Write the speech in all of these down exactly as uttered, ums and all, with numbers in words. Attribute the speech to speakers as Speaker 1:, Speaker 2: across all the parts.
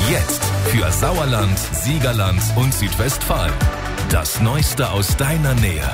Speaker 1: Jetzt für Sauerland, Siegerland und Südwestfalen. Das Neueste aus deiner Nähe.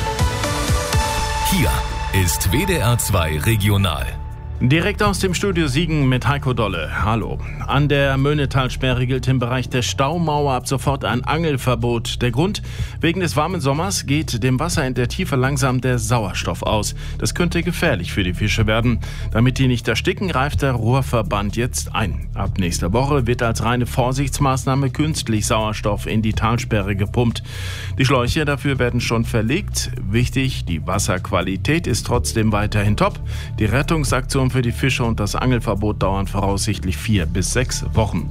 Speaker 1: Hier ist W D R zwei Regional.
Speaker 2: Direkt aus dem Studio Siegen mit Heiko Dolle. Hallo. An der Möhnetalsperre gilt im Bereich der Staumauer ab sofort ein Angelverbot. Der Grund? Wegen des warmen Sommers geht dem Wasser in der Tiefe langsam der Sauerstoff aus. Das könnte gefährlich für die Fische werden. Damit die nicht ersticken, greift der Ruhrverband jetzt ein. Ab nächster Woche wird als reine Vorsichtsmaßnahme künstlich Sauerstoff in die Talsperre gepumpt. Die Schläuche dafür werden schon verlegt. Wichtig, die Wasserqualität ist trotzdem weiterhin top. Die Rettungsaktion für die Fische und das Angelverbot dauern voraussichtlich vier bis sechs Wochen.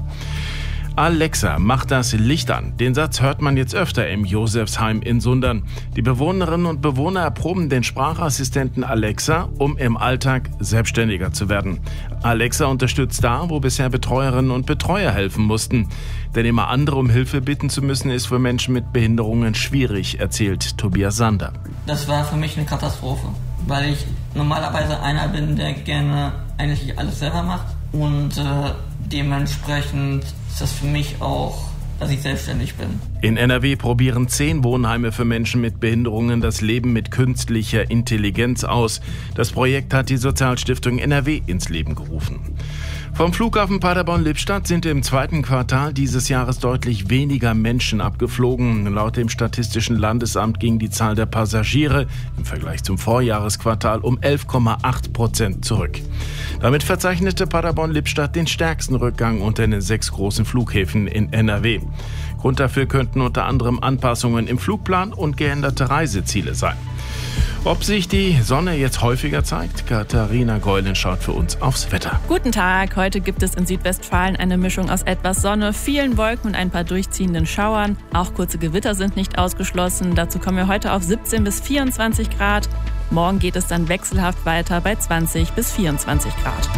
Speaker 2: Alexa, mach das Licht an. Den Satz hört man jetzt öfter im Josefsheim in Sundern. Die Bewohnerinnen und Bewohner erproben den Sprachassistenten Alexa, um im Alltag selbstständiger zu werden. Alexa unterstützt da, wo bisher Betreuerinnen und Betreuer helfen mussten. Denn immer andere um Hilfe bitten zu müssen, ist für Menschen mit Behinderungen schwierig, erzählt Tobias Sander.
Speaker 3: Das war für mich eine Katastrophe, weil ich normalerweise einer bin, der gerne eigentlich alles selber macht und äh, dementsprechend ist das für mich auch, dass ich selbstständig bin.
Speaker 2: In N R W probieren zehn Wohnheime für Menschen mit Behinderungen das Leben mit künstlicher Intelligenz aus. Das Projekt hat die Sozialstiftung N R W ins Leben gerufen. Vom Flughafen Paderborn-Lippstadt sind im zweiten Quartal dieses Jahres deutlich weniger Menschen abgeflogen. Laut dem Statistischen Landesamt ging die Zahl der Passagiere im Vergleich zum Vorjahresquartal um elf Komma acht Prozent zurück. Damit verzeichnete Paderborn-Lippstadt den stärksten Rückgang unter den sechs großen Flughäfen in N R W. Grund dafür könnten unter anderem Anpassungen im Flugplan und geänderte Reiseziele sein. Ob sich die Sonne jetzt häufiger zeigt? Katharina Geulen schaut für uns aufs Wetter.
Speaker 4: Guten Tag, heute gibt es in Südwestfalen eine Mischung aus etwas Sonne, vielen Wolken und ein paar durchziehenden Schauern. Auch kurze Gewitter sind nicht ausgeschlossen. Dazu kommen wir heute auf siebzehn bis vierundzwanzig Grad. Morgen geht es dann wechselhaft weiter bei zwanzig bis vierundzwanzig Grad.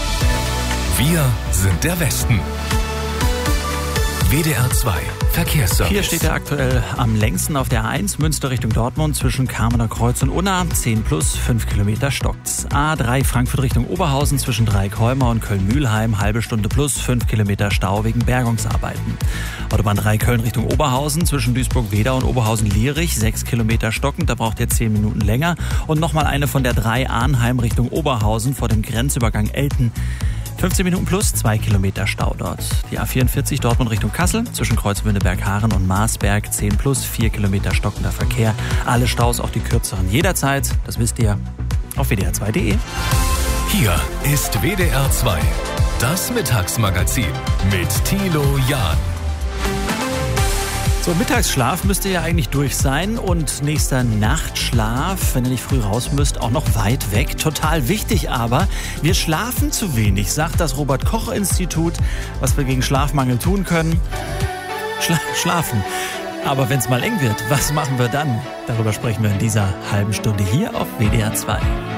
Speaker 1: Wir sind der Westen. W D R zwei Verkehrsservice.
Speaker 5: Hier steht er aktuell am längsten auf der A eins Münster Richtung Dortmund zwischen Kamener Kreuz und Unna. zehn plus, fünf Kilometer stockt's. A drei Frankfurt Richtung Oberhausen zwischen Dreieckholmer und Köln-Mühlheim. Halbe Stunde plus, fünf Kilometer Stau wegen Bergungsarbeiten. Autobahn drei Köln Richtung Oberhausen zwischen Duisburg-Wedau und Oberhausen-Lierich. sechs Kilometer stockend, da braucht ihr zehn Minuten länger. Und nochmal eine von der drei Arnheim Richtung Oberhausen vor dem Grenzübergang Elten. fünfzehn Minuten plus, zwei Kilometer Stau dort. Die A vierundvierzig Dortmund Richtung Kassel zwischen Kreuzwindeberg-Haaren und Marsberg, zehn plus, vier Kilometer stockender Verkehr. Alle Staus, auch die kürzeren, jederzeit, das wisst ihr, auf W D R zwei Punkt de.
Speaker 1: Hier ist W D R zwei, das Mittagsmagazin mit Thilo Jahn.
Speaker 5: So, Mittagsschlaf müsste ja eigentlich durch sein und nächster Nachtschlaf, wenn ihr nicht früh raus müsst, auch noch weit weg. Total wichtig aber, wir schlafen zu wenig, sagt das Robert-Koch-Institut. Was wir gegen Schlafmangel tun können? Schla- schlafen. Aber wenn es mal eng wird, was machen wir dann? Darüber sprechen wir in dieser halben Stunde hier auf W D R zwei.